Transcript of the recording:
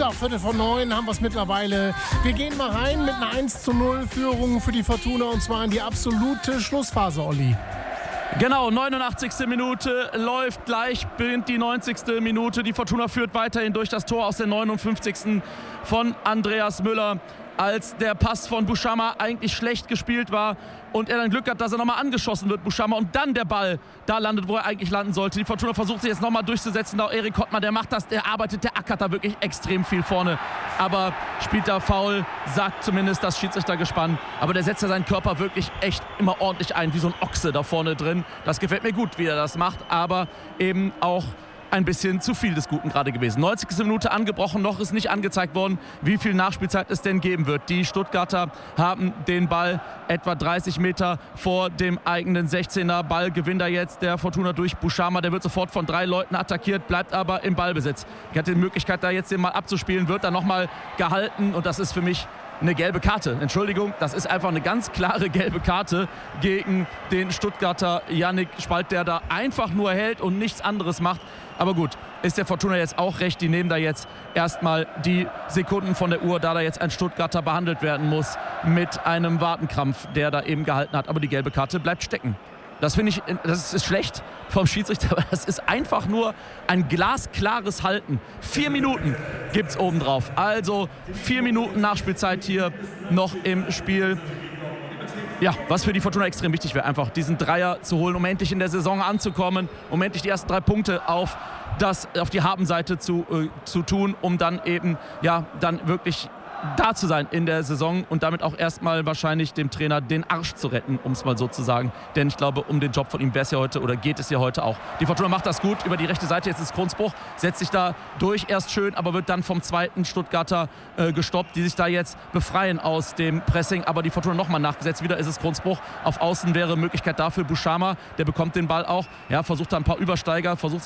So, 8:45 haben wir es mittlerweile. Wir gehen mal rein mit einer 1:0 Führung für die Fortuna und zwar in die absolute Schlussphase, Olli. Genau, 89. Minute läuft gleich, beginnt die 90. Minute. Die Fortuna führt weiterhin durch das Tor aus der 59. von Andreas Müller, als der Pass von Buchama eigentlich schlecht gespielt war und er dann Glück hat, dass er nochmal angeschossen wird, Buchama, und dann der Ball da landet, wo er eigentlich landen sollte. Die Fortuna versucht sich jetzt nochmal durchzusetzen. Auch Erik Kottmann, der macht das, der arbeitet, der ackert da wirklich extrem viel vorne. Aber spielt da faul, sagt zumindest das Schiedsrichtergespann. Aber der setzt ja seinen Körper wirklich echt immer ordentlich ein, wie so ein Ochse da vorne drin. Das gefällt mir gut, wie er das macht, aber eben auch ein bisschen zu viel des Guten gerade gewesen. 90. Minute angebrochen, noch ist nicht angezeigt worden, wie viel Nachspielzeit es denn geben wird. Die Stuttgarter haben den Ball etwa 30 Meter vor dem eigenen 16er. Ball gewinnt da jetzt der Fortuna durch Buchama. Der wird sofort von 3 Leuten attackiert, bleibt aber im Ballbesitz. Er hat die Möglichkeit, da jetzt den mal abzuspielen, wird dann nochmal gehalten und das ist für mich eine gelbe Karte. Entschuldigung, das ist einfach eine ganz klare gelbe Karte gegen den Stuttgarter Yannick Spalt, der da einfach nur hält und nichts anderes macht. Aber gut, ist der Fortuna jetzt auch recht. Die nehmen da jetzt erstmal die Sekunden von der Uhr, da jetzt ein Stuttgarter behandelt werden muss mit einem Wadenkrampf, der da eben gehalten hat. Aber die gelbe Karte bleibt stecken. Das finde ich, das ist schlecht vom Schiedsrichter, aber das ist einfach nur ein glasklares Halten. 4 Minuten gibt es obendrauf. Also 4 Minuten Nachspielzeit hier noch im Spiel. Ja, was für die Fortuna extrem wichtig wäre, einfach diesen Dreier zu holen, um endlich in der Saison anzukommen, um endlich die ersten 3 Punkte auf die Habenseite zu tun, um dann eben, ja, dann wirklich da zu sein in der Saison und damit auch erstmal wahrscheinlich dem Trainer den Arsch zu retten, um es mal so zu sagen. Denn ich glaube, um den Job von ihm wäre es ja heute oder geht es ja heute auch. Die Fortuna macht das gut über die rechte Seite. Jetzt ist Kronsbruch, setzt sich da durch, erst schön, aber wird dann vom zweiten Stuttgarter gestoppt, die sich da jetzt befreien aus dem Pressing. Aber die Fortuna nochmal nachgesetzt. Wieder ist es Kronsbruch. Auf Außen wäre Möglichkeit dafür Buchama. Der bekommt den Ball auch. Ja, versucht da ein paar Übersteiger, versucht